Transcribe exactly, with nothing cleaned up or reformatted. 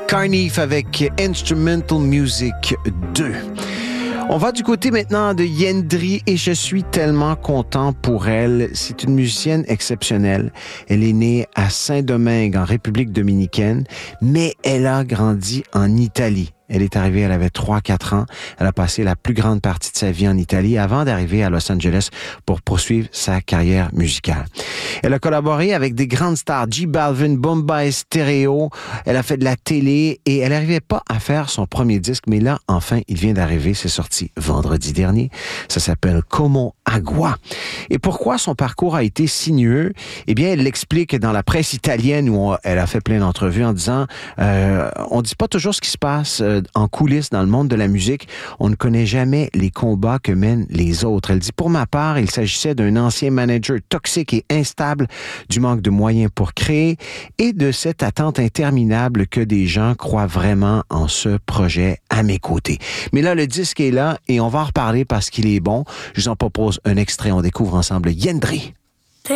Carnif avec Instrumental Music deux. On va du côté maintenant de Yendri et je suis tellement content pour elle. C'est une musicienne exceptionnelle. Elle est née à Saint-Domingue, en République dominicaine, mais elle a grandi en Italie. Elle est arrivée, elle avait trois quatre ans. Elle a passé la plus grande partie de sa vie en Italie avant d'arriver à Los Angeles pour poursuivre sa carrière musicale. Elle a collaboré avec des grandes stars, J Balvin, Bombay Stereo. Elle a fait de la télé et elle n'arrivait pas à faire son premier disque, mais là, enfin, il vient d'arriver. C'est sorti vendredi dernier. Ça s'appelle Como Agua. Et pourquoi son parcours a été sinueux? Eh bien, elle l'explique dans la presse italienne où on, elle a fait plein d'entrevues en disant euh, on dit pas toujours ce qui se passe euh, en coulisses dans le monde de la musique. On ne connaît jamais les combats que mènent les autres. Elle dit, pour ma part, il s'agissait d'un ancien manager toxique et instable, du manque de moyens pour créer et de cette attente interminable que des gens croient vraiment en ce projet à mes côtés. Mais là, le disque est là et on va en reparler parce qu'il est bon. Je vous en propose un extrait. On découvre ensemble Yendri.